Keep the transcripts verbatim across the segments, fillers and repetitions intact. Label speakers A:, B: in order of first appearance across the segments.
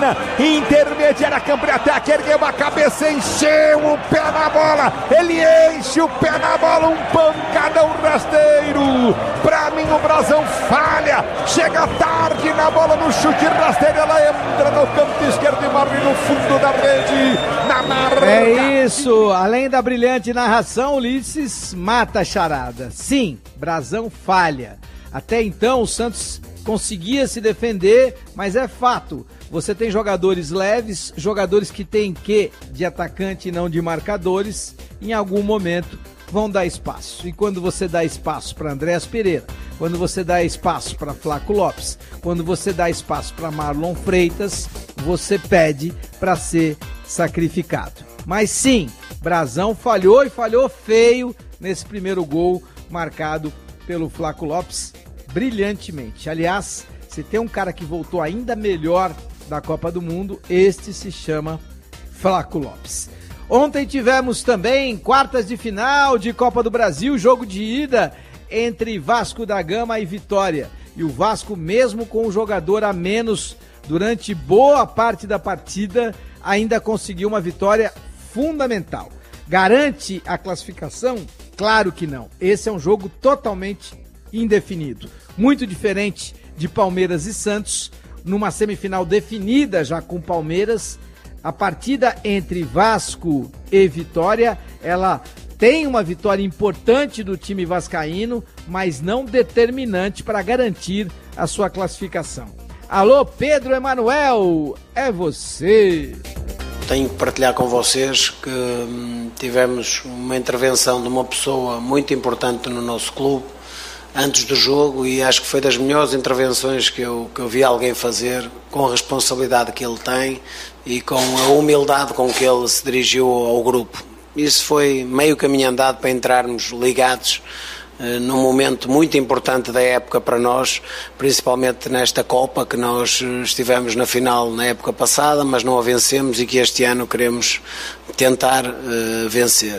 A: esquina, intermediária, campo de ataque, ergueu a cabeça, encheu o pé na bola, ele enche o pé na bola, um pancadão rasteiro. Pra mim o Brasão falha, chega tarde na bola, no chute rasteiro, ela entra no campo esquerdo e morre no fundo da rede, na marca.
B: É isso, além da brilhante narração, Ulisses mata a charada. Sim, Brasão falha. Até então o Santos conseguia se defender, mas é fato, você tem jogadores leves, jogadores que têm quê de atacante e não de marcadores, em algum momento vão dar espaço. E quando você dá espaço para Andréas Pereira, quando você dá espaço para Flaco Lopes, quando você dá espaço para Marlon Freitas, você pede para ser sacrificado. Mas sim, Brasão falhou e falhou feio nesse primeiro gol marcado pelo Flaco Lopes brilhantemente. Aliás, se tem um cara que voltou ainda melhor da Copa do Mundo, este se chama Flaco Lopes. Ontem tivemos também quartas de final de Copa do Brasil, jogo de ida entre Vasco da Gama e Vitória. E o Vasco, mesmo com um jogador a menos durante boa parte da partida, ainda conseguiu uma vitória fundamental. Garante a classificação? Claro que não. Esse é um jogo totalmente indefinido. Muito diferente de Palmeiras e Santos, numa semifinal definida já com Palmeiras. A partida entre Vasco e Vitória, ela tem uma vitória importante do time vascaíno, mas não determinante para garantir a sua classificação. Alô, Pedro Emanuel, é você.
C: Tenho que partilhar com vocês que hum, tivemos uma intervenção de uma pessoa muito importante no nosso clube antes do jogo, e acho que foi das melhores intervenções que eu, que eu vi alguém fazer, com a responsabilidade que ele tem e com a humildade com que ele se dirigiu ao grupo. Isso foi meio caminho andado para entrarmos ligados uh, num momento muito importante da época para nós, principalmente nesta Copa, que nós estivemos na final na época passada, mas não a vencemos e que este ano queremos tentar uh, vencer.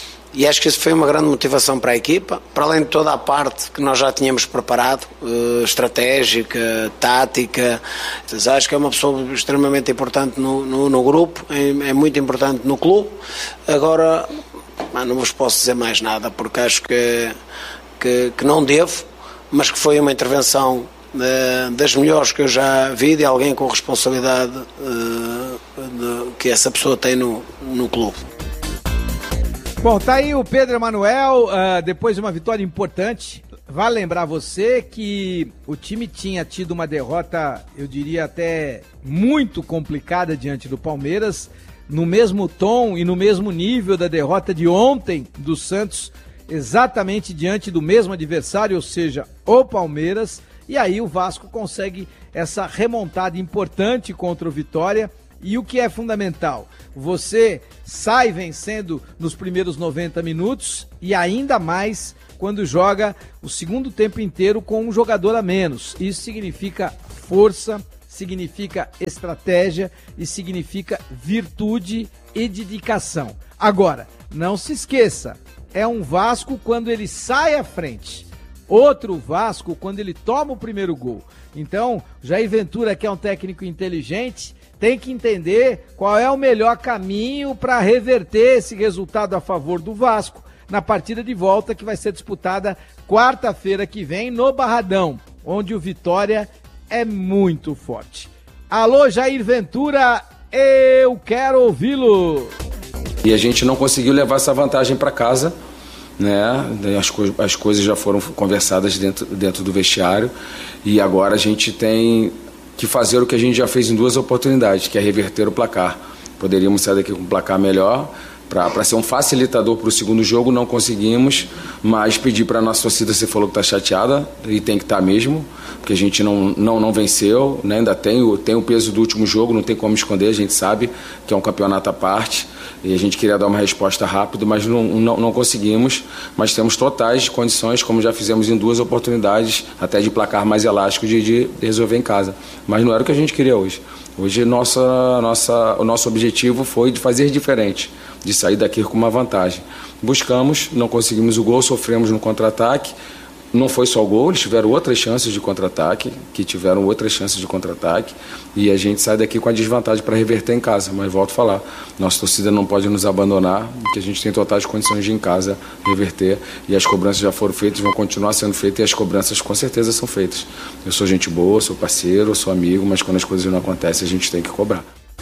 C: E acho que isso foi uma grande motivação para a equipa, para além de toda a parte que nós já tínhamos preparado, uh, estratégica, tática. Acho que é uma pessoa extremamente importante no, no, no grupo, é, é muito importante no clube. Agora, não vos posso dizer mais nada, porque acho que, que, que não devo, mas que foi uma intervenção uh, das melhores que eu já vi, de alguém com responsabilidade uh, de, que essa pessoa tem no, no clube.
B: Bom, tá aí o Pedro Emanuel, uh, depois de uma vitória importante. Vale lembrar você que o time tinha tido uma derrota, eu diria até muito complicada diante do Palmeiras, no mesmo tom e no mesmo nível da derrota de ontem do Santos, exatamente diante do mesmo adversário, ou seja, o Palmeiras. E aí o Vasco consegue essa remontada importante contra o Vitória. E o que é fundamental, você sai vencendo nos primeiros noventa minutos e ainda mais quando joga o segundo tempo inteiro com um jogador a menos. Isso significa força, significa estratégia e significa virtude e dedicação. Agora, não se esqueça, é um Vasco quando ele sai à frente, outro Vasco quando ele toma o primeiro gol. Então, Jair Ventura, que é um técnico inteligente, tem que entender qual é o melhor caminho para reverter esse resultado a favor do Vasco na partida de volta que vai ser disputada quarta-feira que vem no Barradão, onde o Vitória é muito forte. Alô, Jair Ventura, eu quero ouvi-lo.
D: E a gente não conseguiu levar essa vantagem para casa, né? As, co- as coisas já foram conversadas dentro, dentro do vestiário e agora a gente tem que fazer o que a gente já fez em duas oportunidades, que é reverter o placar. Poderíamos sair daqui com um placar melhor, para ser um facilitador para o segundo jogo, não conseguimos, mas pedir para a nossa torcida, você falou que está chateada, e tem que estar tá mesmo, porque a gente não, não, não venceu, né? Ainda tem o, tem o peso do último jogo, não tem como esconder, a gente sabe que é um campeonato à parte, e a gente queria dar uma resposta rápida, mas não, não, não conseguimos, mas temos totais condições, como já fizemos em duas oportunidades, até de placar mais elástico, de, de resolver em casa, mas não era o que a gente queria hoje. Hoje nossa, nossa, o nosso objetivo foi de fazer diferente, de sair daqui com uma vantagem. Buscamos, não conseguimos o gol, sofremos no contra-ataque, não foi só o gol, eles tiveram outras chances de contra-ataque, que tiveram outras chances de contra-ataque, e a gente sai daqui com a desvantagem para reverter em casa. Mas volto a falar, nossa torcida não pode nos abandonar, porque a gente tem totais condições de em casa reverter, e as cobranças já foram feitas, vão continuar sendo feitas, e as cobranças com certeza são feitas. Eu sou gente boa, sou parceiro, sou amigo, mas quando as coisas não acontecem, a gente tem que cobrar.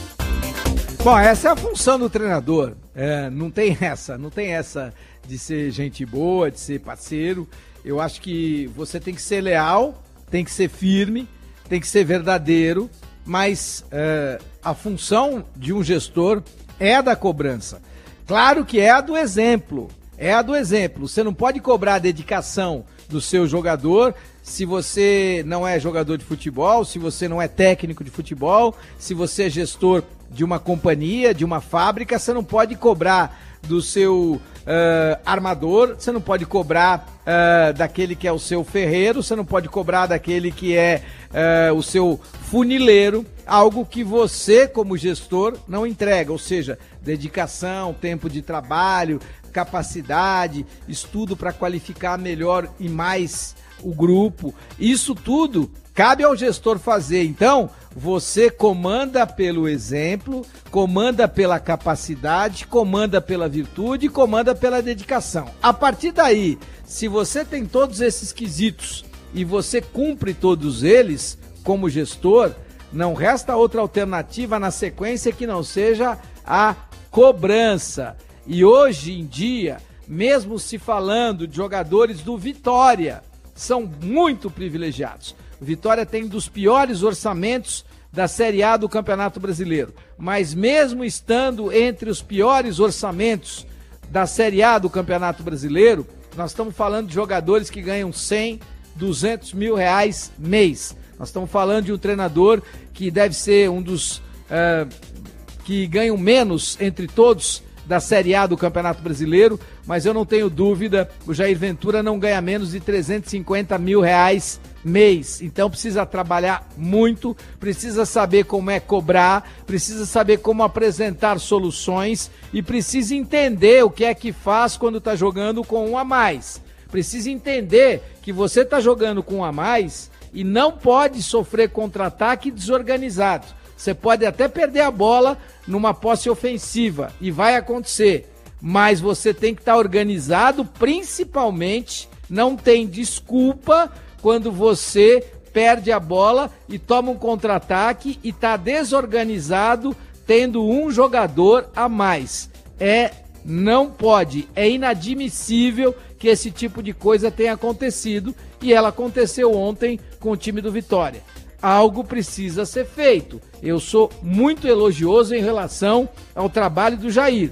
B: Bom, essa é a função do treinador, é, não tem essa, não tem essa de ser gente boa, de ser parceiro. Eu acho que você tem que ser leal, tem que ser firme, tem que ser verdadeiro, mas é, a função de um gestor é a da cobrança. Claro que é a do exemplo, é a do exemplo. Você não pode cobrar a dedicação do seu jogador se você não é jogador de futebol, se você não é técnico de futebol, se você é gestor de uma companhia, de uma fábrica, você não pode cobrar do seu uh, armador, você não pode cobrar uh, daquele que é o seu ferreiro, você não pode cobrar daquele que é uh, o seu funileiro, algo que você, como gestor, não entrega, ou seja, dedicação, tempo de trabalho, capacidade, estudo para qualificar melhor e mais o grupo, isso tudo cabe ao gestor fazer. Então, você comanda pelo exemplo, comanda pela capacidade, comanda pela virtude, comanda pela dedicação. A partir daí, se você tem todos esses quesitos e você cumpre todos eles como gestor, não resta outra alternativa na sequência que não seja a cobrança. E hoje em dia, mesmo se falando de jogadores do Vitória, são muito privilegiados. O Vitória tem um dos piores orçamentos da Série A do Campeonato Brasileiro. Mas mesmo estando entre os piores orçamentos da Série A do Campeonato Brasileiro, nós estamos falando de jogadores que ganham cem, duzentos mil reais mês. Nós estamos falando de um treinador que deve ser um dos uh, que ganham menos entre todos da Série A do Campeonato Brasileiro, mas eu não tenho dúvida, o Jair Ventura não ganha menos de trezentos e cinquenta mil reais mês, então precisa trabalhar muito, precisa saber como é cobrar, precisa saber como apresentar soluções e precisa entender o que é que faz quando está jogando com um a mais. Precisa entender que você está jogando com um a mais e não pode sofrer contra-ataque desorganizado. Você pode até perder a bola numa posse ofensiva, e vai acontecer, mas você tem que estar organizado, principalmente, não tem desculpa quando você perde a bola e toma um contra-ataque e está desorganizado, tendo um jogador a mais. É, não pode, é inadmissível que esse tipo de coisa tenha acontecido, e ela aconteceu ontem com o time do Vitória. Algo precisa ser feito. Eu sou muito elogioso em relação ao trabalho do Jair,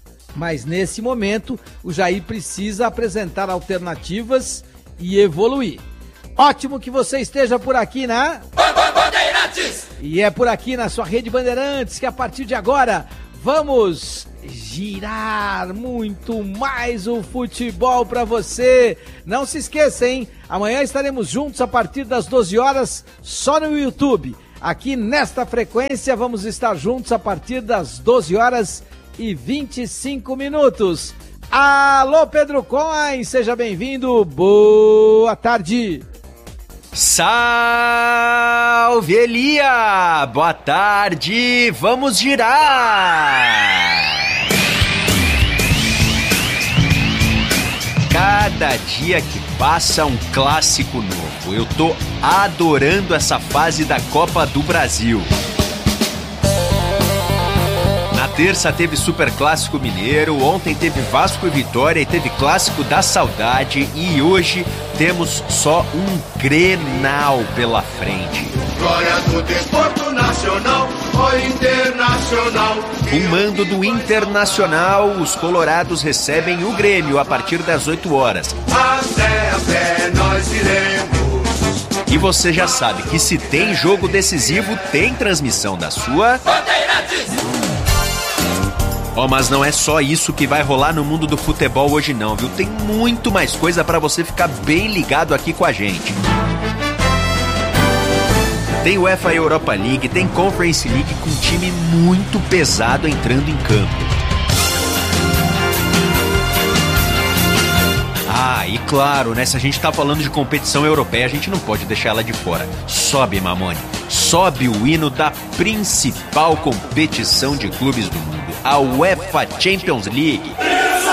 B: mas nesse momento o Jair precisa apresentar alternativas e evoluir. Ótimo que você esteja por aqui na Bandeirantes! E é por aqui na sua rede Bandeirantes que a partir de agora vamos girar muito mais o futebol para você. Não se esqueça, hein? Amanhã estaremos juntos a partir das doze horas, só no YouTube. Aqui nesta frequência vamos estar juntos a partir das doze horas e vinte e cinco minutos. Alô, Pedro Coin, seja bem-vindo. Boa tarde.
E: Salve, Elia! Boa tarde, vamos girar! Cada dia que passa um clássico novo. Eu tô adorando essa fase da Copa do Brasil. Na terça teve Super Clássico Mineiro, ontem teve Vasco e Vitória e teve Clássico da Saudade e hoje temos só um Grenal pela frente.
F: Glória do desporto nacional, ó Internacional.
E: Com mando do Internacional, os colorados recebem o Grêmio a partir das oito horas.
F: Até a pé nós iremos.
E: E você já sabe que se tem jogo decisivo, tem transmissão da sua Bandeirantes. Oh, mas não é só isso que vai rolar no mundo do futebol hoje não, viu? Tem muito mais coisa pra você ficar bem ligado aqui com a gente. Tem UEFA Europa League, tem Conference League com um time muito pesado entrando em campo. Ah, e claro, né? Se a gente tá falando de competição europeia, a gente não pode deixar ela de fora. Sobe, Mamone. Sobe o hino da principal competição de clubes do mundo, a UEFA Champions League.